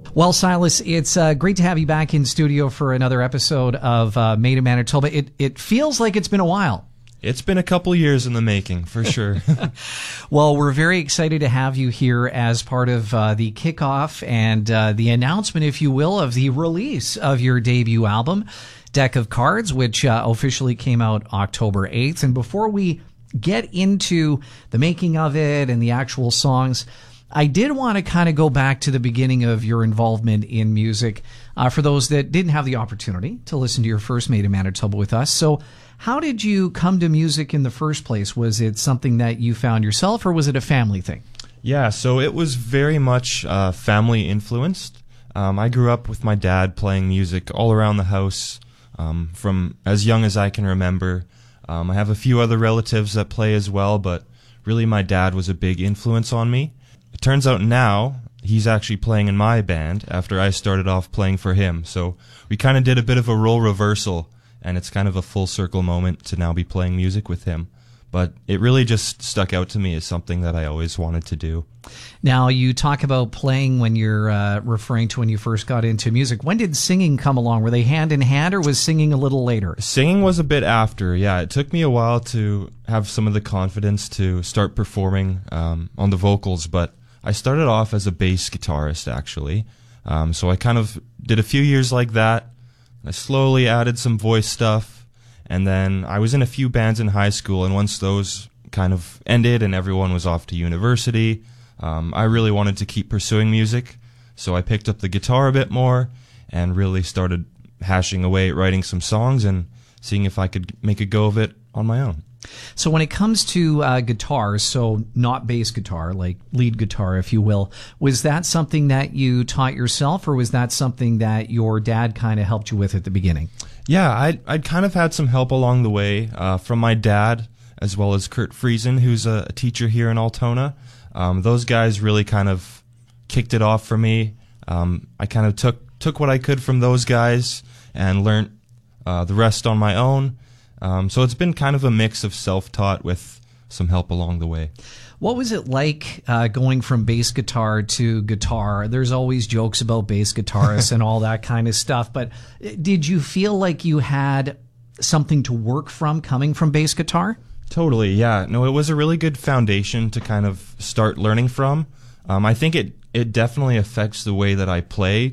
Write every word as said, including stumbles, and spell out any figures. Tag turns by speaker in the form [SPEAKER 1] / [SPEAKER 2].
[SPEAKER 1] Well, Silas, it's uh, great to have you back in studio for another episode of uh, Made in Manitoba. It, it feels like it's been a while.
[SPEAKER 2] It's been a couple years in the making, for sure.
[SPEAKER 1] Well, we're very excited to have you here as part of uh, the kickoff and uh, the announcement, if you will, of the release of your debut album, Deck of Cards, which uh, officially came out October eighth. And before we get into the making of it and the actual songs, I did want to kind of go back to the beginning of your involvement in music uh, for those that didn't have the opportunity to listen to your first Made in Manitoba with us. So how did you come to music in the first place? Was it something that you found yourself, or was it a family thing?
[SPEAKER 2] Yeah, so it was very much uh, family influenced. Um, I grew up with my dad playing music all around the house um, from as young as I can remember. Um, I have a few other relatives that play as well, but really my dad was a big influence on me. It turns out now he's actually playing in my band after I started off playing for him. So we kind of did a bit of a role reversal, and it's kind of a full circle moment to now be playing music with him. But it really just stuck out to me as something that I always wanted to do.
[SPEAKER 1] Now, you talk about playing when you're uh, referring to when you first got into music. When did singing come along? Were they hand in hand, or was singing a little later?
[SPEAKER 2] Singing was a bit after, yeah. It took me a while to have some of the confidence to start performing um, on the vocals, but I started off as a bass guitarist, actually. Um, so I kind of did a few years like that. I slowly added some voice stuff, and then I was in a few bands in high school, and once those kind of ended and everyone was off to university, um, I really wanted to keep pursuing music, so I picked up the guitar a bit more and really started hashing away at writing some songs and seeing if I could make a go of it on my own.
[SPEAKER 1] So when it comes to uh, guitars, so not bass guitar, like lead guitar, if you will, was that something that you taught yourself, or was that something that your dad kind of helped you with at the beginning?
[SPEAKER 2] Yeah, I'd, I'd kind of had some help along the way uh, from my dad, as well as Kurt Friesen, who's a, a teacher here in Altona. Um, those guys really kind of kicked it off for me. Um, I kind of took, took what I could from those guys and learned uh, the rest on my own. Um, so it's been kind of a mix of self-taught with some help along the way.
[SPEAKER 1] What was it like uh, going from bass guitar to guitar? There's always jokes about bass guitarists and all that kind of stuff, but did you feel like you had something to work from coming from bass guitar?
[SPEAKER 2] Totally, yeah. No, it was a really good foundation to kind of start learning from. Um, I think it, it definitely affects the way that I play